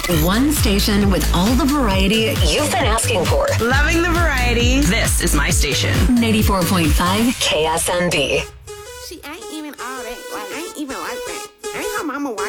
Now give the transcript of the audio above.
One station with all the variety you've been asking for. Loving the variety. This is my station. 94.5 KSNB. She ain't even all that. Like, ain't even like that. Ain't her mama white.